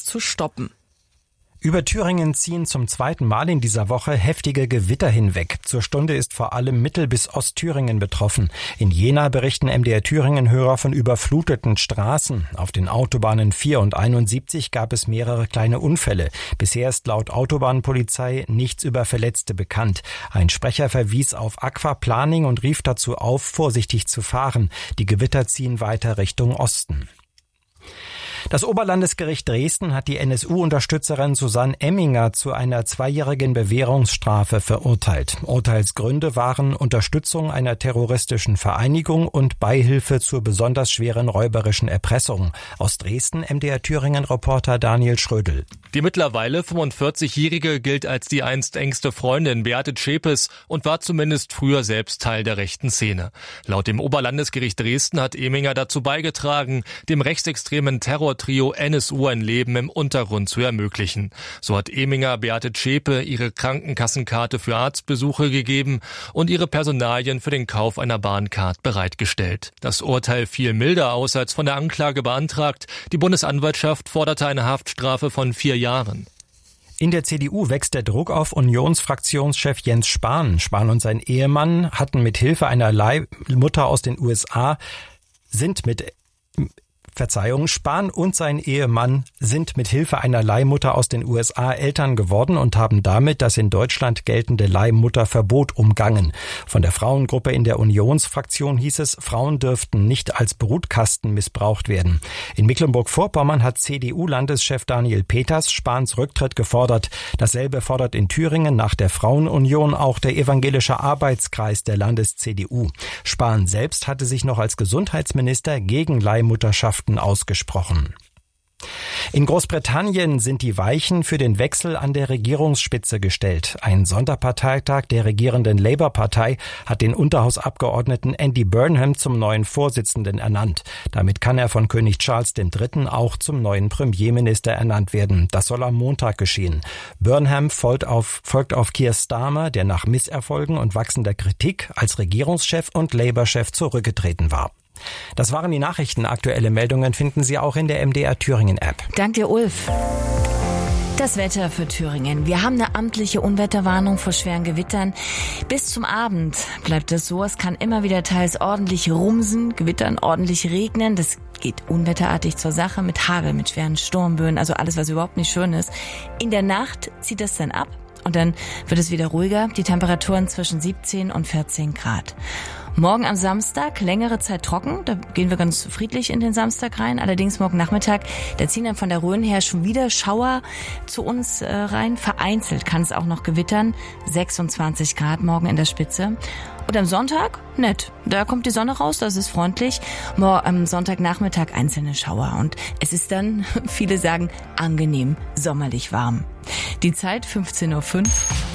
zu stoppen. Über Thüringen ziehen zum zweiten Mal in dieser Woche heftige Gewitter hinweg. Zur Stunde ist vor allem Mittel- bis Ostthüringen betroffen. In Jena berichten MDR Thüringen-Hörer von überfluteten Straßen. Auf den Autobahnen 4 und 71 gab es mehrere kleine Unfälle. Bisher ist laut Autobahnpolizei nichts über Verletzte bekannt. Ein Sprecher verwies auf Aquaplaning und rief dazu auf, vorsichtig zu fahren. Die Gewitter ziehen weiter Richtung Osten. Das Oberlandesgericht Dresden hat die NSU-Unterstützerin Susanne Emminger zu einer 2-jährigen Bewährungsstrafe verurteilt. Urteilsgründe waren Unterstützung einer terroristischen Vereinigung und Beihilfe zur besonders schweren räuberischen Erpressung. Aus Dresden MDR Thüringen-Reporter Daniel Schrödel. Die mittlerweile 45-Jährige gilt als die einst engste Freundin Beate Zschäpes und war zumindest früher selbst Teil der rechten Szene. Laut dem Oberlandesgericht Dresden hat Emminger dazu beigetragen, dem rechtsextremen Terrortrio NSU ein Leben im Untergrund zu ermöglichen. So hat Emminger Beate Zschäpe ihre Krankenkassenkarte für Arztbesuche gegeben und ihre Personalien für den Kauf einer Bahncard bereitgestellt. Das Urteil fiel milder aus als von der Anklage beantragt. Die Bundesanwaltschaft forderte eine Haftstrafe von 4 Jahren. In der CDU wächst der Druck auf Unionsfraktionschef Jens Spahn. Spahn und sein Ehemann hatten mit Hilfe einer Leihmutter aus den USA Spahn und sein Ehemann sind mit Hilfe einer Leihmutter aus den USA Eltern geworden und haben damit das in Deutschland geltende Leihmutterverbot umgangen. Von der Frauengruppe in der Unionsfraktion hieß es, Frauen dürften nicht als Brutkasten missbraucht werden. In Mecklenburg-Vorpommern hat CDU-Landeschef Daniel Peters Spahns Rücktritt gefordert. Dasselbe fordert in Thüringen nach der Frauenunion auch der evangelische Arbeitskreis der Landes-CDU. Spahn selbst hatte sich noch als Gesundheitsminister gegen Leihmutterschaften ausgesprochen. In Großbritannien sind die Weichen für den Wechsel an der Regierungsspitze gestellt. Ein Sonderparteitag der regierenden Labour-Partei hat den Unterhausabgeordneten Andy Burnham zum neuen Vorsitzenden ernannt. Damit kann er von König Charles III. Auch zum neuen Premierminister ernannt werden. Das soll am Montag geschehen. Burnham folgt auf Keir Starmer, der nach Misserfolgen und wachsender Kritik als Regierungschef und Labour-Chef zurückgetreten war. Das waren die Nachrichten. Aktuelle Meldungen finden Sie auch in der MDR Thüringen App. Danke dir, Ulf. Das Wetter für Thüringen. Wir haben eine amtliche Unwetterwarnung vor schweren Gewittern. Bis zum Abend bleibt es so. Es kann immer wieder teils ordentlich rumsen, gewittern, ordentlich regnen. Das geht unwetterartig zur Sache mit Hagel, mit schweren Sturmböen, also alles, was überhaupt nicht schön ist. In der Nacht zieht es dann ab und dann wird es wieder ruhiger. Die Temperaturen zwischen 17 und 14 Grad. Morgen am Samstag längere Zeit trocken, da gehen wir ganz friedlich in den Samstag rein. Allerdings morgen Nachmittag, da ziehen dann von der Rhön her schon wieder Schauer zu uns rein. Vereinzelt kann es auch noch gewittern, 26 Grad morgen in der Spitze. Und am Sonntag, nett, da kommt die Sonne raus, das ist freundlich. Am Sonntagnachmittag einzelne Schauer und es ist dann, viele sagen, angenehm, sommerlich warm. Die Zeit 15:05 Uhr.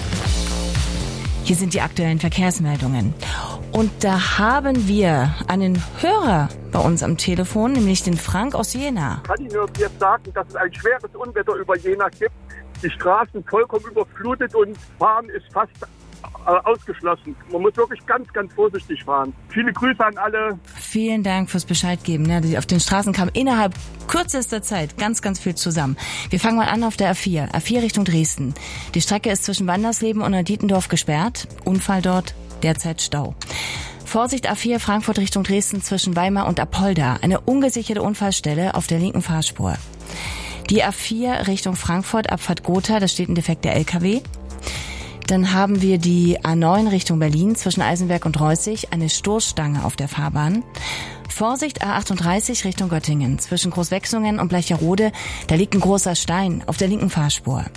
Hier sind die aktuellen Verkehrsmeldungen. Und da haben wir einen Hörer bei uns am Telefon, nämlich den Frank aus Jena. Kann ich nur jetzt sagen, dass es ein schweres Unwetter über Jena gibt. Die Straßen vollkommen überflutet und Fahren ist fast ausgeschlossen. Man muss wirklich ganz, ganz vorsichtig fahren. Viele Grüße an alle. Vielen Dank fürs Bescheid geben. Ja, auf den Straßen kam innerhalb kürzester Zeit ganz, ganz viel zusammen. Wir fangen mal an auf der A4. A4 Richtung Dresden. Die Strecke ist zwischen Wandersleben und Neudietendorf gesperrt. Unfall dort, derzeit Stau. Vorsicht A4 Frankfurt Richtung Dresden zwischen Weimar und Apolda. Eine ungesicherte Unfallstelle auf der linken Fahrspur. Die A4 Richtung Frankfurt, Abfahrt Gotha, da steht ein defekter LKW. Dann haben wir die A9 Richtung Berlin zwischen Eisenberg und Reußig, eine Stoßstange auf der Fahrbahn. Vorsicht A38 Richtung Göttingen zwischen Großwechsungen und Bleicherode, da liegt ein großer Stein auf der linken Fahrspur.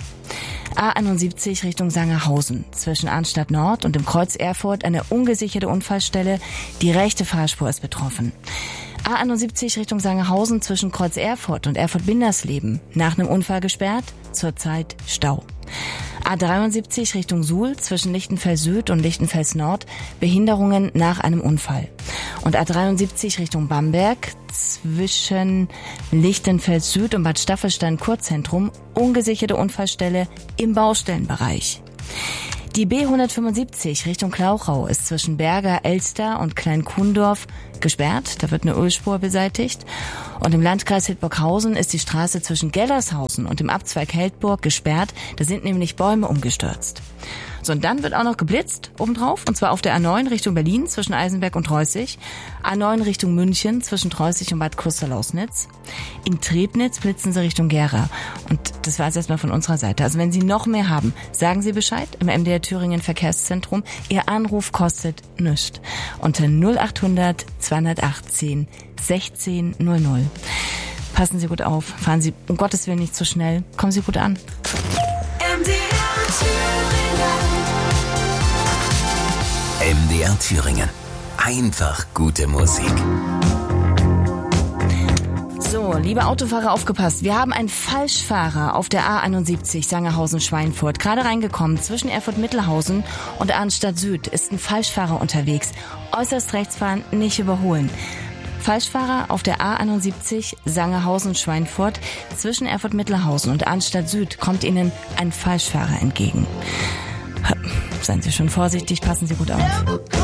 A71 Richtung Sangerhausen zwischen Arnstadt Nord und dem Kreuz Erfurt eine ungesicherte Unfallstelle, die rechte Fahrspur ist betroffen. A71 Richtung Sangerhausen zwischen Kreuz Erfurt und Erfurt-Bindersleben, nach einem Unfall gesperrt, zurzeit Stau. A73 Richtung Suhl zwischen Lichtenfels Süd und Lichtenfels Nord, Behinderungen nach einem Unfall. Und A73 Richtung Bamberg zwischen Lichtenfels Süd und Bad Staffelstein Kurzentrum, ungesicherte Unfallstelle im Baustellenbereich. Die B175 Richtung Klauchau ist zwischen Berger, Elster und Klein-Kuhndorf gesperrt, da wird eine Ölspur beseitigt. Und im Landkreis Hildburghausen ist die Straße zwischen Gellershausen und dem Abzweig Heldburg gesperrt, da sind nämlich Bäume umgestürzt. So, und dann wird auch noch geblitzt obendrauf, und zwar auf der A9 Richtung Berlin zwischen Eisenberg und Treußig, A9 Richtung München zwischen Treußig und Bad Krustalausnitz. In Trebnitz blitzen sie Richtung Gera. Und das war es erstmal von unserer Seite. Also wenn Sie noch mehr haben, sagen Sie Bescheid im MDR Thüringen Verkehrszentrum. Ihr Anruf kostet nichts. Unter 0800 218 1600. Passen Sie gut auf, fahren Sie um Gottes Willen nicht zu schnell, kommen Sie gut an. MDR Thüringen. Einfach gute Musik. So, liebe Autofahrer, aufgepasst. Wir haben einen Falschfahrer auf der A71 Sangerhausen-Schweinfurt. Gerade reingekommen, zwischen Erfurt-Mittelhausen und Arnstadt Süd ist ein Falschfahrer unterwegs. Äußerst rechts fahren, nicht überholen. Falschfahrer auf der A71 Sangerhausen-Schweinfurt. Zwischen Erfurt-Mittelhausen und Arnstadt Süd kommt Ihnen ein Falschfahrer entgegen. Seien Sie schon vorsichtig, passen Sie gut auf.